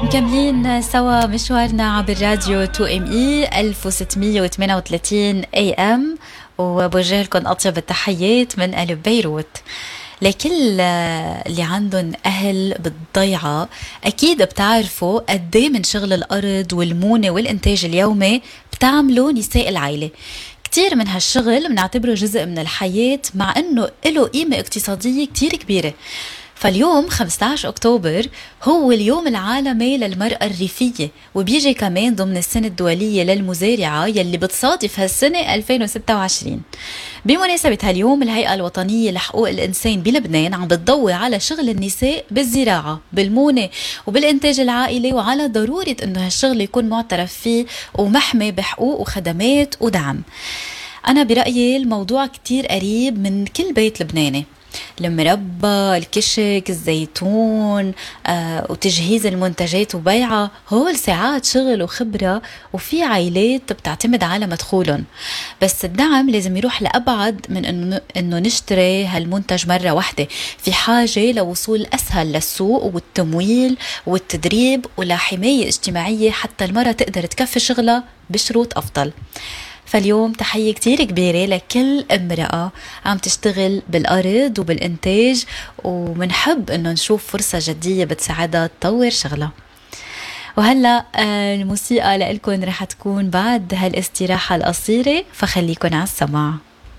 مكملين سوا مشوارنا عبر راديو 2ME 1638 AM، وبوجه لكم أطيب التحيات من قلب بيروت. لكل اللي عندهم أهل بالضيعة أكيد بتعرفوا قديه من شغل الأرض والمونة والإنتاج اليومي بتعملوا نساء العائلة. كتير من هالشغل بنعتبره جزء من الحياة، مع أنه له قيمة اقتصادية كتير كبيرة. فاليوم 15 أكتوبر هو اليوم العالمي للمرأة الريفية، وبيجي كمان ضمن السنة الدولية للمزارعة يلي بتصادف هالسنة 2026. بمناسبة هاليوم الهيئة الوطنية لحقوق الإنسان بلبنان عم بتضوي على شغل النساء بالزراعة بالمونة وبالإنتاج العائلي، وعلى ضرورة أنه هالشغل يكون معترف فيه ومحمي بحقوق وخدمات ودعم. أنا برأيي الموضوع كتير قريب من كل بيت لبناني. المربى، الكشك، الزيتون، وتجهيز المنتجات وبيعها، هول ساعات شغل وخبرة، وفي عائلات بتعتمد على مدخولهم. بس الدعم لازم يروح لأبعد من إنه نشتري هالمنتج مرة واحدة. في حاجة لوصول أسهل للسوق والتمويل والتدريب ولحماية اجتماعية حتى المرأة تقدر تكفي شغلها بشروط أفضل. فاليوم تحية كتير كبيرة لكل امرأة عم تشتغل بالأرض وبالإنتاج، ومنحب إنه نشوف فرصة جدية بتساعدها تطور شغلها. وهلأ الموسيقى لإلكن رح تكون بعد هالاستراحة القصيرة، فخليكن على السماع.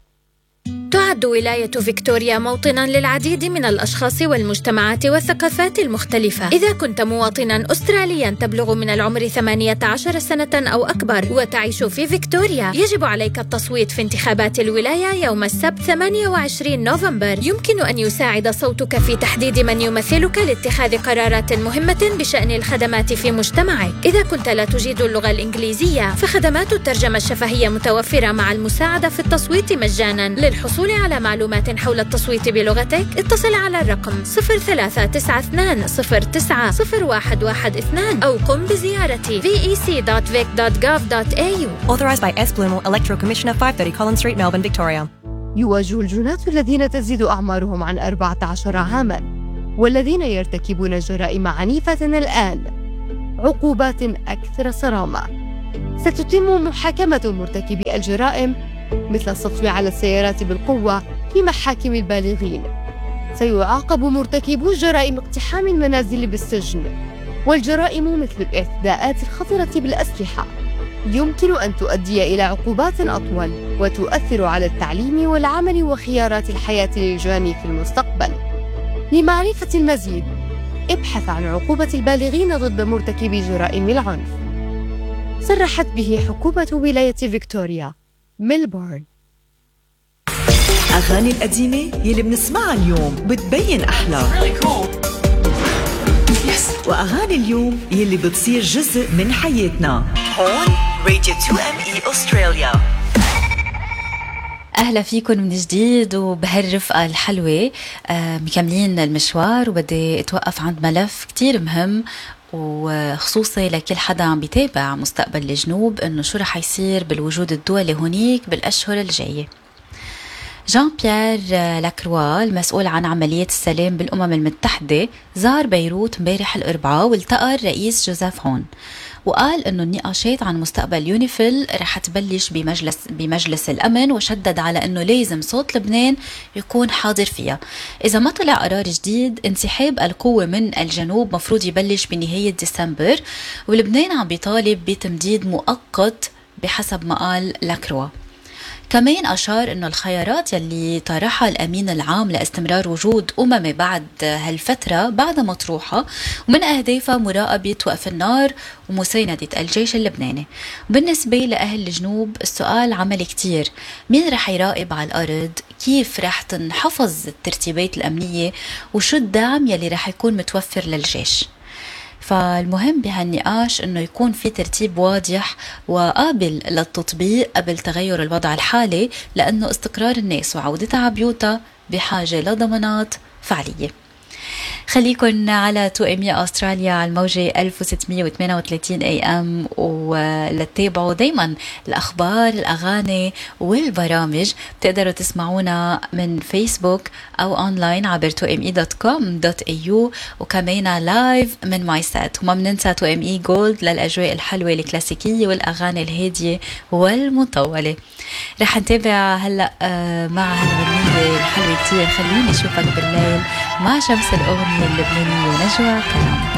تعد ولاية فيكتوريا موطناً للعديد من الأشخاص والمجتمعات والثقافات المختلفة. إذا كنت مواطناً أسترالياً تبلغ من العمر 18 سنة أو أكبر وتعيش في فيكتوريا، يجب عليك التصويت في انتخابات الولاية يوم السبت 28 نوفمبر. يمكن أن يساعد صوتك في تحديد من يمثلك لاتخاذ قرارات مهمة بشأن الخدمات في مجتمعك. إذا كنت لا تجيد اللغة الإنجليزية، فخدمات الترجمة الشفهية متوفرة مع المساعدة في التصويت مجاناً. للحصول على معلومات حول التصويت بلغتك، اتصل على الرقم 0392090112 أو قم بزيارة vec.vic.gov.au. Authorized by S. Blumel, Electoral Commissioner, 530 Collins Street, Melbourne, Victoria. يواجه الجناة الذين تزيد أعمارهم عن 14 عاماً والذين يرتكبون الجرائم عنيفة الآن عقوبات أكثر صرامة. ستتم محاكمة مرتكبي الجرائم مثل السطو على السيارات بالقوة في محاكم البالغين. سيعاقب مرتكبو جرائم اقتحام المنازل بالسجن، والجرائم مثل الاعتداءات الخطرة بالأسلحة يمكن أن تؤدي إلى عقوبات أطول وتؤثر على التعليم والعمل وخيارات الحياة للجاني في المستقبل. لمعرفة المزيد ابحث عن عقوبة البالغين ضد مرتكبي جرائم العنف. صرحت به حكومة ولاية فيكتوريا ميلبورن. أغاني القديمة يلي بنسمعها اليوم بتبين أحلى، وأغاني اليوم يلي بتصير جزء من حياتنا. هون راديو 2ME أستراليا. أهلا فيكم من جديد وبهالرفقة الحلوة. مكملين المشوار، وبدي أتوقف عند ملف كتير مهم وخصوصي لكل حدا عم بيتابع مستقبل الجنوب، إنه شو رح يصير بالوجود الدولي هونيك بالأشهر الجاية. جان بيير لاكروا المسؤول عن عمليات السلام بالأمم المتحدة زار بيروت مبارح الأربعاء والتقى الرئيس جوزيف هون، وقال إنه النقاشات عن مستقبل يونيفيل رح تبلش بمجلس الأمن، وشدد على إنه لازم صوت لبنان يكون حاضر فيها. إذا ما طلع قرار جديد، انسحاب القوة من الجنوب مفروض يبلش بنهاية ديسمبر، ولبنان عم بيطالب بتمديد مؤقت بحسب ما قال لاكروا. كمان أشار إنه الخيارات يلي طرحها الأمين العام لاستمرار وجود أممي بعد هالفترة بعد مطروحة، ومن أهدافها مراقبة وقف النار ومساندة الجيش اللبناني. بالنسبة لأهل الجنوب السؤال عملي كتير: مين رح يراقب على الأرض؟ كيف رح تنحفظ الترتيبات الأمنية؟ وشو الدعم يلي رح يكون متوفر للجيش؟ فالمهم بهالنقاش انه يكون في ترتيب واضح وقابل للتطبيق قبل تغير الوضع الحالي، لانه استقرار الناس وعودتها على بيوتها بحاجة لضمانات فعلية. خليكن على 2ME أستراليا على الموجة 1638 AM ولتتابعوا دايما الأخبار الأغاني والبرامج. بتقدروا تسمعونا من فيسبوك أو أونلاين عبر 2me.com.au وكمان لايف من ماي سات. وما مننسى 2ME جولد للأجواء الحلوة الكلاسيكية والأغاني الهادية والمطولة. رح نتابع هلأ مع هالغنية الحلوة كتير خليني أشوفك بالليل مع شمس الأغنية اللبنانية نجوى كلام.